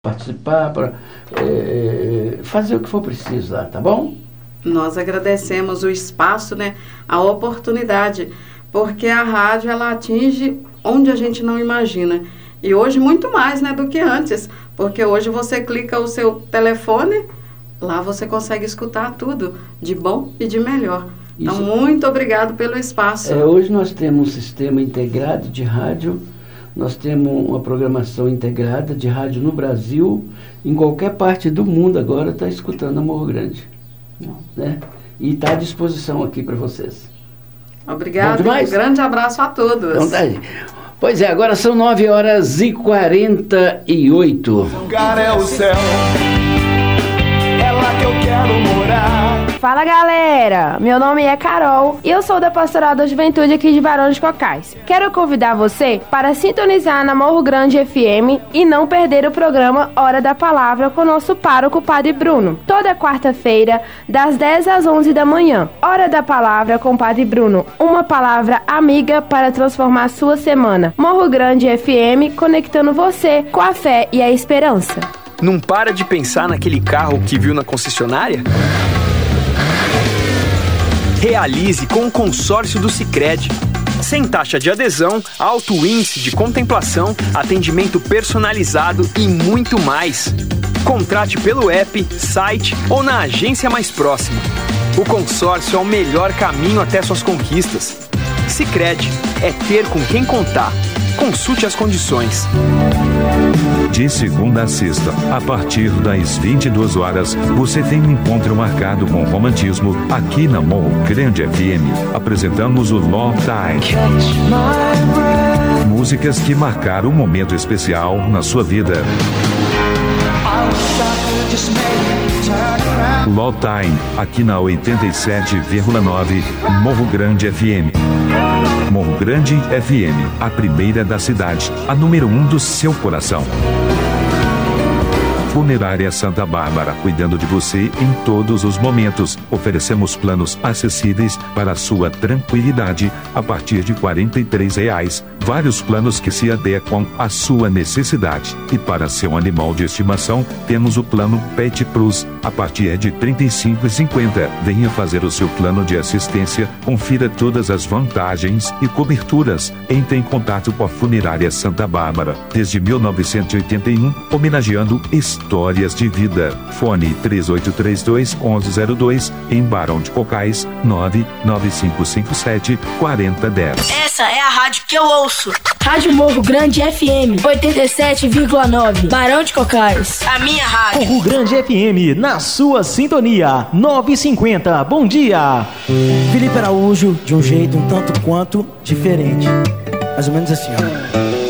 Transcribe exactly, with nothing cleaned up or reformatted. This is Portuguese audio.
participar, para é, fazer o que for preciso lá, tá bom? Nós agradecemos o espaço, né, a oportunidade, porque a rádio ela atinge onde a gente não imagina. E hoje muito mais, né, do que antes, porque hoje você clica o seu telefone, lá você consegue escutar tudo de bom e de melhor. Então, Isso. muito obrigado pelo espaço. É, hoje nós temos um sistema integrado de rádio. Nós temos uma programação integrada de rádio no Brasil, em qualquer parte do mundo agora está escutando a Morro Grande, né? E está à disposição aqui para vocês. Obrigado, um grande abraço a todos. Então, tá aí. Pois é, agora são nove horas e quarenta e oito. O lugar é o céu, é lá que eu quero morar. Fala galera, meu nome é Carol e eu sou da Pastoral da Juventude aqui de Barão de Cocais. Quero convidar você para sintonizar na Morro Grande F M e não perder o programa Hora da Palavra com o nosso pároco Padre Bruno. Toda quarta-feira, das dez às onze da manhã. Hora da Palavra com Padre Bruno, uma palavra amiga para transformar sua semana. Morro Grande F M, conectando você com a fé e a esperança. Não para de pensar naquele carro que viu na concessionária? Realize com o consórcio do Sicredi. Sem taxa de adesão, alto índice de contemplação, atendimento personalizado e muito mais. Contrate pelo app, site ou na agência mais próxima. O consórcio é o melhor caminho até suas conquistas. Sicredi é ter com quem contar. Consulte as condições. De segunda a sexta, a partir das vinte e duas horas, você tem um encontro marcado com romantismo aqui na Morro Grande F M. Apresentamos o Love Time. Músicas que marcaram um momento especial na sua vida. Love Time, aqui na oitenta e sete vírgula nove, Morro Grande F M. Morro Grande F M, a primeira da cidade, a número um do seu coração. Funerária Santa Bárbara, cuidando de você em todos os momentos. Oferecemos planos acessíveis para a sua tranquilidade a partir de quarenta e três reais. Vários planos que se adequam à sua necessidade. E para seu animal de estimação, temos o plano Pet Plus a partir de trinta e cinco reais e cinquenta centavos. Venha fazer o seu plano de assistência, confira todas as vantagens e coberturas. Entre em contato com a Funerária Santa Bárbara, desde mil novecentos e oitenta e um, homenageando histórias de vida. Fone três oito três dois, um um zero dois, em Barão de Cocais, nove nove cinco cinco sete, quatro zero um zero. Essa é a rádio que eu ouço. Rádio Morro Grande F M, oitenta e sete vírgula nove, Barão de Cocais. A minha rádio. Morro Grande F M, na sua sintonia, nove e cinquenta, bom dia. Felipe Araújo, de um jeito um tanto quanto diferente. Mais ou menos assim, ó.